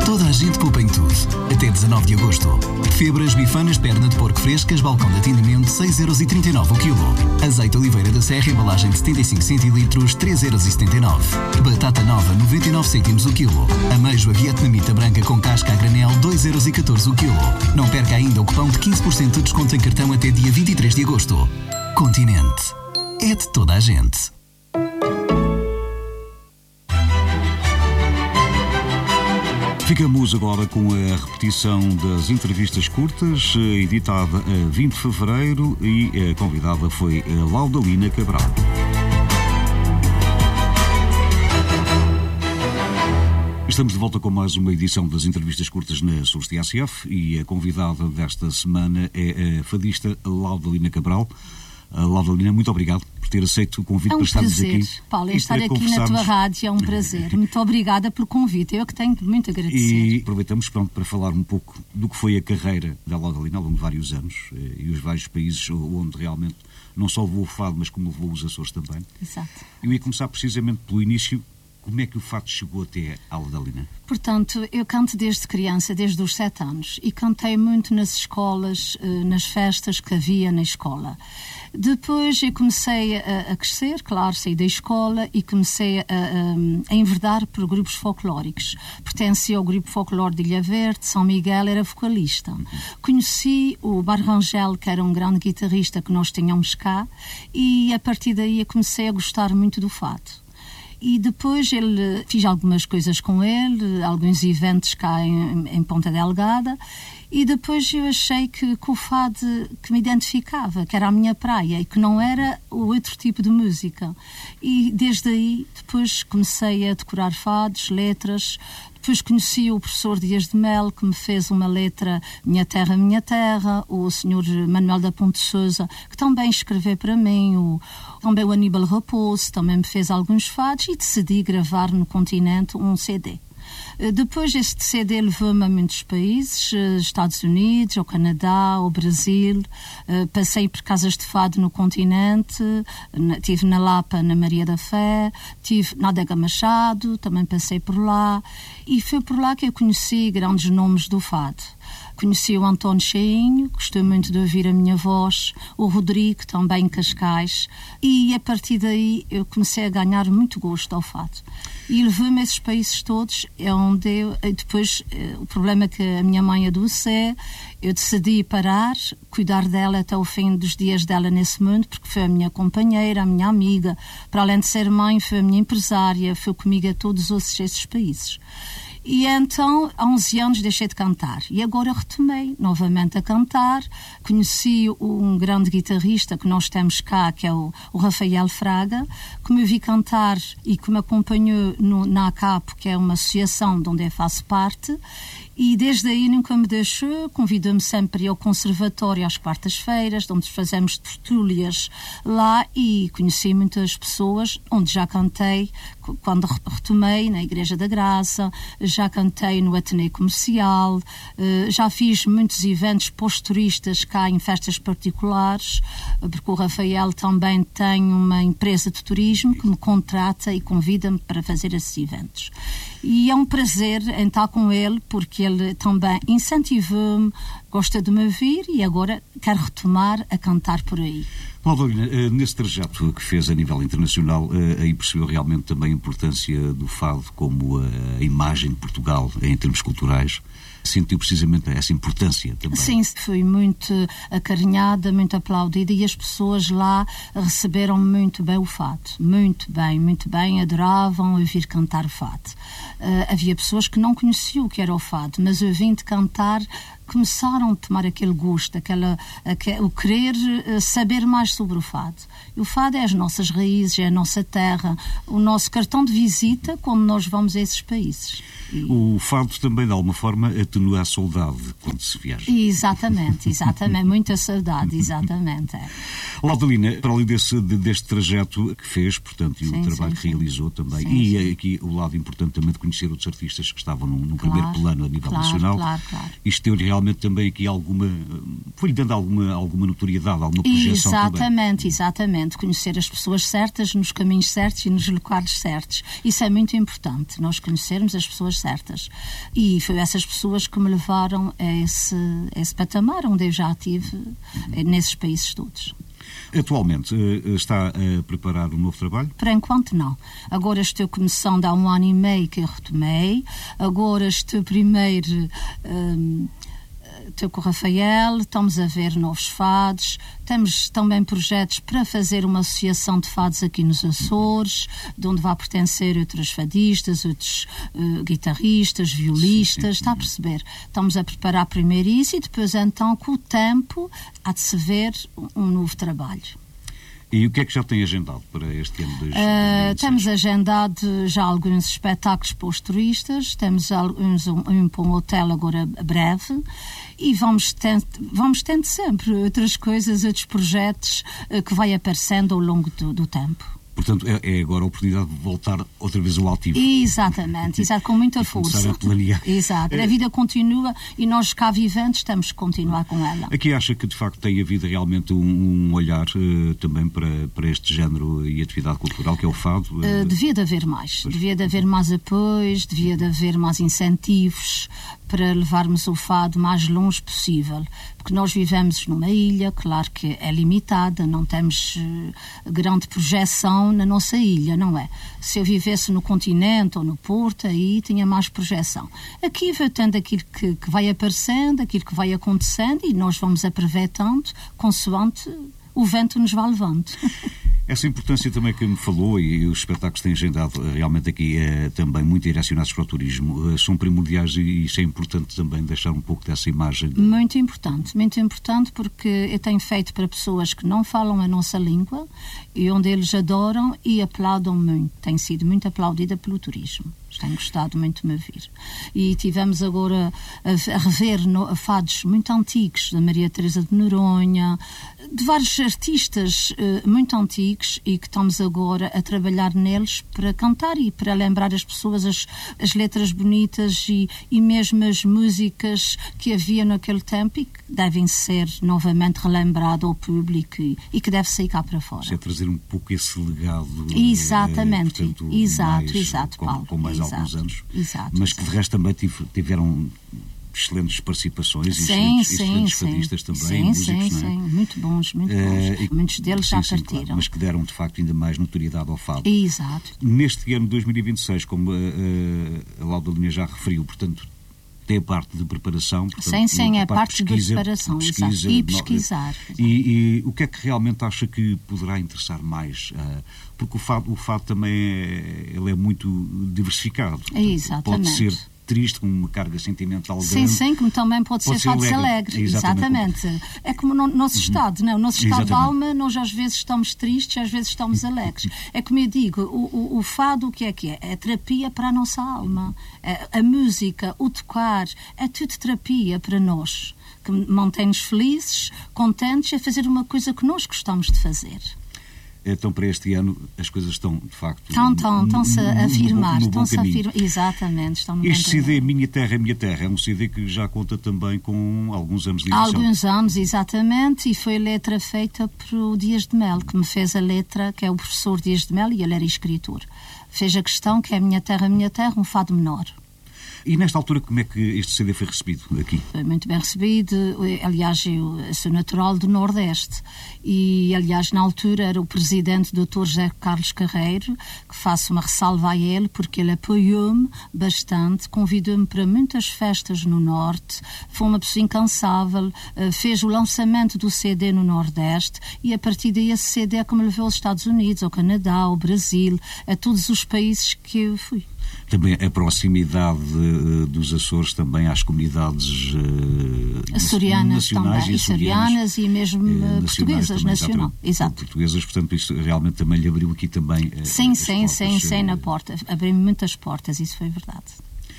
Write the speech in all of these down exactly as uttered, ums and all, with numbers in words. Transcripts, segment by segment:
Toda a gente poupa em tudo. Até dezanove de agosto. Febras bifanas perna de porco frescas, balcão de atendimento, seis euros e trinta e nove o quilo. Azeite Oliveira da Serra, embalagem de setenta e cinco centilitros, três euros e setenta e nove. Batata nova, noventa e nove cêntimos o quilo. Ameijoa vietnamita branca com casca a granel, dois euros e catorze o quilo. Não perca ainda o cupom de quinze por cento de desconto em cartão até dia vinte e três de agosto. Continente. É de toda a gente. Ficamos agora com a repetição das entrevistas curtas, editada a vinte de fevereiro, e a convidada foi a Laudalina Cabral. Estamos de volta com mais uma edição das entrevistas curtas na S U S T A F e a convidada desta semana é a fadista Laudalina Cabral. Laudalina, muito obrigado por ter aceito o convite é um para estarmos prazer, aqui. Paulo, estar aqui na tua rádio é um prazer. Muito obrigada pelo convite, eu que tenho muito a agradecer. E aproveitamos pronto, para falar um pouco do que foi a carreira da Laudalina ao longo de vários anos e os vários países onde realmente não só levou o fado, mas como levou os Açores também. Exato. Eu ia começar precisamente pelo início. Como é que o fado chegou até à Laudalina? Portanto, eu canto desde criança, desde os sete anos, e cantei muito nas escolas, nas festas que havia na escola. Depois eu comecei a, a crescer, claro, saí da escola e comecei a, a, a enverdar por grupos folclóricos. Pertencia ao grupo folclore de Ilha Verde, São Miguel, era vocalista. Uhum. Conheci o Bar Rangel, que era um grande guitarrista que nós tínhamos cá, e a partir daí eu comecei a gostar muito do fado. E depois ele, fiz algumas coisas com ele, alguns eventos cá em, em Ponta Delgada, e depois eu achei que, que o fado que me identificava, que era a minha praia e que não era o outro tipo de música. E desde aí depois comecei a decorar fados, letras. Depois conheci o professor Dias de Mel, que me fez uma letra Minha Terra, Minha Terra, o senhor Manuel da Ponte Sousa, que também escreveu para mim, o, também o Aníbal Raposo, também me fez alguns fados, e decidi gravar no continente um C D. Depois este C D levou-me a muitos países, Estados Unidos, ao Canadá, ao Brasil, passei por casas de fado no continente, estive na Lapa, na Maria da Fé, estive na Adega Machado, também passei por lá, e foi por lá que eu conheci grandes nomes do fado. Conheci o António Cheinho, gostei muito de ouvir a minha voz, o Rodrigo, também em Cascais, e a partir daí eu comecei a ganhar muito gosto ao fado. E levei-me a esses países todos, é onde eu, depois, o problema que a minha mãe adoeceu, eu decidi parar, cuidar dela até o fim dos dias dela nesse mundo, porque foi a minha companheira, a minha amiga, para além de ser mãe, foi a minha empresária, foi comigo a todos esses países. E então, há onze anos, deixei de cantar. E agora retomei novamente a cantar. Conheci um grande guitarrista que nós temos cá, que é o, o Rafael Fraga, que me vi cantar e que me acompanhou no, na ACAP, que é uma associação de onde eu faço parte. E desde aí nunca me deixou, convidou-me sempre ao conservatório às quartas-feiras, onde fazemos tertúlias lá, e conheci muitas pessoas, onde já cantei, quando retomei na Igreja da Graça, já cantei no Ateneu Comercial, já fiz muitos eventos pós-turistas cá em festas particulares, porque o Rafael também tem uma empresa de turismo que me contrata e convida-me para fazer esses eventos. E é um prazer em estar com ele, porque ele também incentivou-me, gosta de me ouvir e agora quer retomar a cantar por aí. Laudalina, nesse trajeto que fez a nível internacional, aí percebeu realmente também a importância do fado como a imagem de Portugal em termos culturais? Sentiu precisamente essa importância também? Sim, fui muito acarinhada, muito aplaudida, e as pessoas lá receberam muito bem o fado, muito bem, muito bem, adoravam ouvir cantar o fado. Uh, havia pessoas que não conheciam o que era o fado, mas ouvindo cantar começaram a tomar aquele gosto, aquela, aquele, o querer uh, saber mais sobre o fado. E o fado é as nossas raízes, é a nossa terra, o nosso cartão de visita quando nós vamos a esses países. E... O fado também, de alguma forma, te atenua a saudade quando se viaja. Exatamente, exatamente, muita saudade, exatamente. É. Laudalina, para além desse, deste trajeto que fez, portanto, e sim, o trabalho sim, que realizou também, sim, e sim. aqui o lado importante também de conhecer outros artistas que estavam num, num claro, primeiro plano a nível claro, nacional, claro, claro. Isto deu-lhe realmente também aqui alguma, foi-lhe dando alguma, alguma notoriedade, alguma projeção exatamente, também. Exatamente, exatamente, conhecer as pessoas certas, nos caminhos certos e nos locais certos. Isso é muito importante, nós conhecermos as pessoas certas. E foi essas pessoas que me levaram a esse, a esse patamar onde eu já estive, uhum. nesses países todos. Atualmente está a preparar um novo trabalho? Por enquanto não. Agora estou começando há um ano e meio que eu retomei. Agora estou primeiro... Hum, estou com o Rafael, estamos a ver novos fados, temos também projetos para fazer uma associação de fados aqui nos Açores, de onde vai pertencer outros fadistas, outros uh, guitarristas, violistas, sim, sim, sim. Está a perceber? Estamos a preparar primeiro isso e depois então, com o tempo, há de se ver um novo trabalho. E o que é que já tem agendado para este ano de dois mil e vinte e seis? Uh, temos agendado já alguns espetáculos para os turistas, temos alguns, um, um para um hotel agora breve, e vamos tendo, vamos tendo sempre outras coisas, outros projetos uh, que vai aparecendo ao longo do, do tempo. Portanto, é, é agora a oportunidade de voltar outra vez ao altivo. Exatamente, exato, com muita e força. Começar a planear. Exato, a vida continua e nós cá viventes temos que continuar com ela. Aqui acha que de facto tem havido realmente um, um olhar uh, também para, para este género e atividade cultural que é o fado? Uh... Uh, devia de haver mais, pois. devia de haver mais apoios, devia de haver mais incentivos para levarmos o fado mais longe possível, porque nós vivemos numa ilha, claro que é limitada, não temos uh, grande projeção na nossa ilha, não é? Se eu vivesse no continente ou no Porto, aí tinha mais projeção. Aqui vai tendo aquilo que, que vai aparecendo, aquilo que vai acontecendo e nós vamos aproveitando consoante o vento nos vai levando. Essa importância também que me falou e os espetáculos têm agendado realmente aqui é, também muito direcionados para o turismo, são primordiais e isso é importante também deixar um pouco dessa imagem. De... Muito importante, muito importante porque eu tenho feito para pessoas que não falam a nossa língua e onde eles adoram e aplaudam muito. Tenho sido muito aplaudida pelo turismo. Tenho gostado muito de me vir. E tivemos agora a, a rever no, fados muito antigos, da Maria Teresa de Noronha, de vários artistas uh, muito antigos e que estamos agora a trabalhar neles para cantar e para lembrar as pessoas as, as letras bonitas e, e mesmo as músicas que havia naquele tempo e que devem ser novamente relembradas ao público e, e que deve sair cá para fora. Isso é trazer um pouco esse legado. Exatamente, é, portanto, exato, mais, exato, com, Paulo. Com mais exato, alguns anos. Exato, mas exato. que de resto também tiveram excelentes participações e sim, excelentes, sim, excelentes sim. fadistas também, sim, músicos, sim, não é? sim, muito bons, muito bons. Uh, e, Muitos deles sim, já sim, partiram. Claro, mas que deram, de facto, ainda mais notoriedade ao fado. Exato. Neste ano de dois mil e vinte e seis, como uh, a Laudalina já referiu, portanto, tem a parte de preparação. Portanto, sim, sim, é a parte de, pesquisa, preparação, de pesquisa, e pesquisar. E, e o que é que realmente acha que poderá interessar mais? Uh, porque o fado, o fado também é, ele é muito diversificado. Portanto, exatamente. Pode ser triste, com uma carga sentimental grande. Sim, sim, como também pode, pode ser, ser fados alegres. Exatamente. Exatamente. É como no nosso uhum. estado, não? O nosso estado Exatamente. de alma, nós às vezes estamos tristes, às vezes estamos alegres. É como eu digo, o, o, o fado o que é que é? É terapia para a nossa alma. É, a música, o tocar, é tudo terapia para nós, que mantém-nos felizes, contentes, a fazer uma coisa que nós gostamos de fazer. Então, para este ano, as coisas estão, de facto... Estão, estão, estão-se a afirmar. Estão-se a afirmar. Exatamente. Estão no este C D, Minha Terra, Minha Terra, é um C D que já conta também com alguns anos de edição. Alguns anos, exatamente, e foi letra feita por Dias de Mel, que me fez a letra, que é o professor Dias de Mel, e ele era escritor. Fez a questão que é Minha Terra, Minha Terra, um fado menor. E nesta altura, como é que este C D foi recebido aqui? Foi muito bem recebido. Aliás, eu sou natural do Nordeste e, aliás, na altura era o presidente doutor José Carlos Carreiro, que faço uma ressalva a ele, porque ele apoiou-me bastante, convidou-me para muitas festas no Norte, foi uma pessoa incansável, fez o lançamento do C D no Nordeste e, a partir daí, esse C D é que me levou aos Estados Unidos, ao Canadá, ao Brasil, a todos os países que eu fui. Também a proximidade uh, dos Açores também às comunidades uh, açorianas nacionais também, e açorianas e mesmo uh, portuguesas, nacional. Exato. Portuguesas, portanto, isso realmente também lhe abriu aqui também uh, Sim, as sim, portas, sim, sim, uh, na porta. Abriu-me muitas portas, isso foi verdade.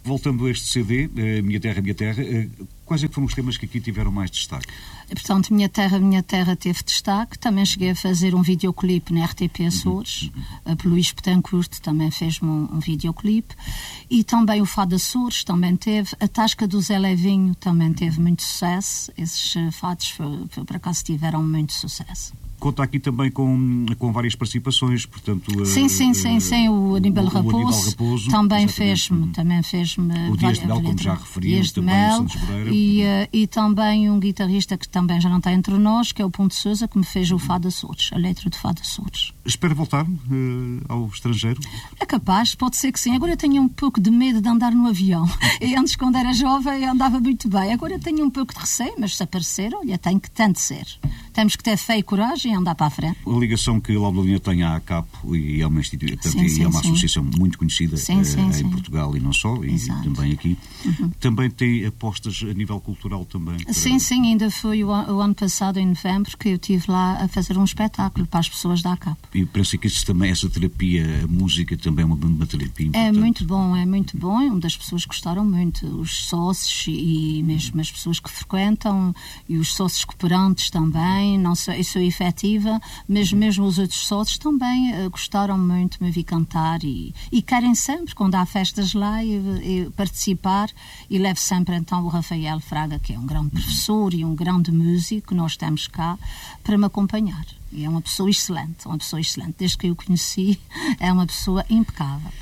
Voltando a este C D, uh, Minha Terra, Minha Terra, uh, quais é que foram os temas que aqui tiveram mais destaque? Portanto, Minha Terra, Minha Terra teve destaque. Também cheguei a fazer um videoclipe na R T P Açores. Uhum. Uhum. Luís Betancourt também fez-me um, um videoclipe. E também o Fado Açores também teve. A Tasca do Zé Levinho também teve muito sucesso. Esses uh, fados, foi, foi, por acaso, tiveram muito sucesso. Conta aqui também com, com várias participações, portanto... Sim, sim, sim, sim. O Aníbal Raposo, o Aníbal Raposo também fez-me, também fez-me... O Dias de Mel, como já referiu, também o Santos Moreira. E, uh, e também um guitarrista que também já não está entre nós, que é o Ponte Sousa, que me fez o Fado Açores, a letra do Fado Açores. Espera voltar uh, ao estrangeiro? É capaz, pode ser que sim. Agora tenho um pouco de medo de andar no avião. E antes, quando era jovem, andava muito bem. Agora tenho um pouco de receio, mas se aparecer, olha, tem que tanto ser. Temos que ter fé e coragem e andar para a frente. A ligação que a Laudalina tem à ACAP e é uma, institu... Portanto, sim, sim, é uma sim. associação muito conhecida sim, sim, em sim. Portugal e não só, e Exato. também aqui. Uhum. Também tem apostas a nível cultural também. Para... Sim, sim, ainda foi o, o ano passado, em novembro, que eu estive lá a fazer um espetáculo para as pessoas da ACAP. E penso que isso também, essa terapia, a música também é uma, uma terapia importante. É muito bom, é muito bom. Uma das pessoas gostaram muito, os sócios e mesmo as pessoas que frequentam e os sócios cooperantes também, não só, eu sou efetiva, mas mesmo os outros sócios também uh, gostaram muito de me vir cantar e, e querem sempre, quando há festas lá, eu, eu participar e levo sempre então o Rafael Fraga, que é um grande professor e um grande músico que nós temos cá, para me acompanhar. E é uma pessoa excelente, uma pessoa excelente. Desde que eu o conheci, é uma pessoa impecável.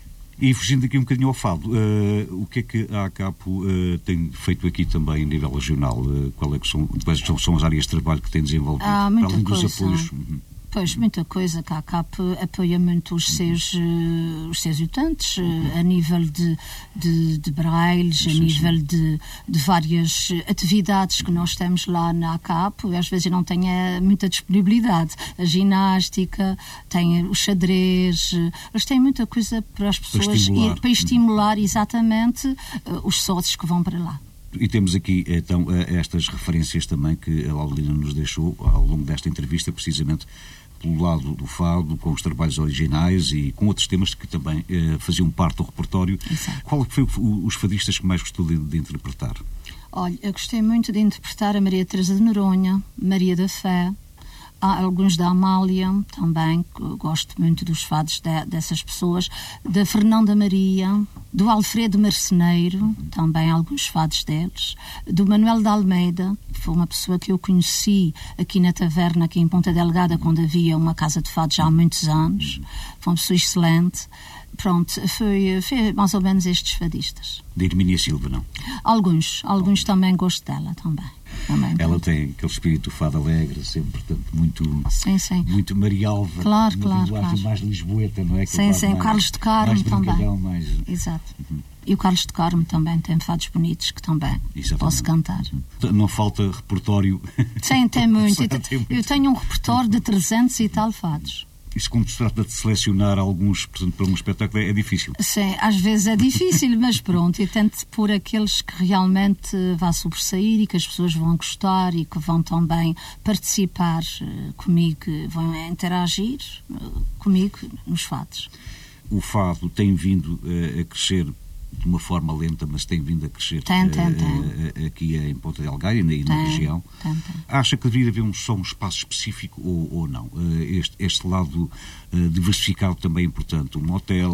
E fugindo aqui um bocadinho ao fado, uh, o que é que a ACAP uh, tem feito aqui também a nível regional? Uh, qual é que são, quais são as áreas de trabalho que tem desenvolvido? Há muita além coisa. dos apoios. Uhum. Pois, muita coisa, que a ACAP apoia muito os seus, uh, os seus utentes, uh, a nível de, de, de brailes, sim, a nível sim. De, de várias atividades que nós temos lá na ACAP. Às vezes eu não tenho muita disponibilidade. A ginástica, tem o xadrez, eles têm muita coisa para as pessoas, para estimular, ir, para estimular exatamente uh, os sócios que vão para lá. E temos aqui, então, estas referências também que a Laudalina nos deixou ao longo desta entrevista, precisamente pelo lado do fado, com os trabalhos originais e com outros temas que também eh, faziam parte do repertório. Exato. Qual é que foi o, os fadistas que mais gostou de, de interpretar? Olha, eu gostei muito de interpretar a Maria Teresa de Noronha, Maria da Fé, há alguns da Amália também, que gosto muito dos fados de, dessas pessoas, da Fernanda Maria, do Alfredo Marceneiro, também alguns fados deles, do Manuel de Almeida, que foi uma pessoa que eu conheci aqui na taverna, aqui em Ponta Delgada, quando havia uma casa de fados já há muitos anos. Foi uma pessoa excelente. Pronto, foi, foi mais ou menos estes fadistas. De Hermínia Silva, não? Alguns, alguns também gosto dela também. Também, ela tem aquele espírito fado alegre, sempre, portanto, muito, sim, sim. muito Marialva, claro, uma claro, linguagem claro. mais lisboeta, não é? Sim, sim, mais, o Carlos de Carmo também. Mais... Exato. Uhum. E o Carlos de Carmo também tem fados bonitos que também exatamente. Posso cantar. Uhum. Não falta repertório. Sim, tem muito. tem muito. Eu tenho um repertório de trezentos e tal fados. Isso, quando se trata de selecionar alguns, portanto, para um espetáculo, é difícil. Sim, às vezes é difícil, mas pronto, eu tento pôr aqueles que realmente vá sobressair e que as pessoas vão gostar e que vão também participar uh, comigo, vão interagir uh, comigo nos fados. O fado tem vindo uh, a crescer de uma forma lenta, mas tem vindo a crescer tem, tem, uh, tem. Uh, aqui em Ponta Delgada e na, tem, na região. Tem, tem. Acha que deveria haver um, só um espaço específico ou, ou não? Uh, este, este lado uh, diversificado também é importante. Um hotel,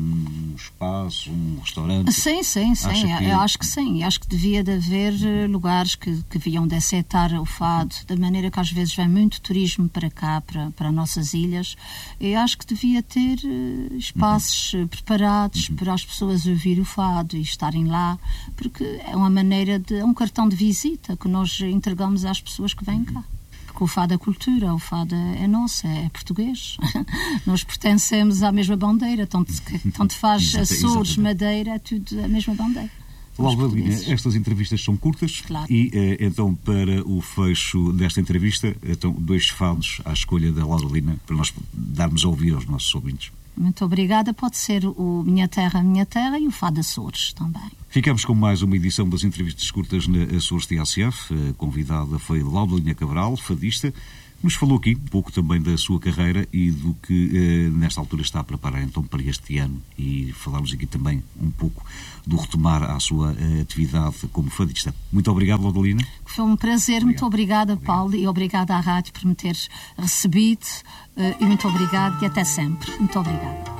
um espaço, um restaurante? Sim, sim, sim. Que... Eu acho que sim. Eu acho que devia de haver lugares que, que deviam de aceitar o fado, da maneira que às vezes vem muito turismo para cá, para, para nossas ilhas. Eu acho que devia ter uh, espaços uhum. preparados uhum. para as pessoas ouvir o fado e estarem lá, porque é uma maneira de, é um cartão de visita que nós entregamos às pessoas que vêm cá. Porque o fado é cultura, o fado é nosso, é português. Nós pertencemos à mesma bandeira, tanto, tanto faz Açores, Madeira, é tudo a mesma bandeira. Laudalina, estas entrevistas são curtas claro. E então, para o fecho desta entrevista, então, dois fados à escolha da Laudalina, para nós darmos a ouvir aos nossos ouvintes. Muito obrigada. Pode ser o Minha Terra, Minha Terra e o Fado Açores também. Ficamos com mais uma edição das entrevistas curtas na Açores T A C F. A convidada foi Laudalina Cabral, fadista. Nos falou aqui um pouco também da sua carreira e do que eh, nesta altura está a preparar então para este ano, e falarmos aqui também um pouco do retomar à sua eh, atividade como fadista. Muito obrigado, Laudalina. Foi um prazer, obrigado. Muito obrigada, obrigado. Paulo, e obrigada à rádio por me teres recebido, eh, e muito obrigado e até sempre. Muito obrigada.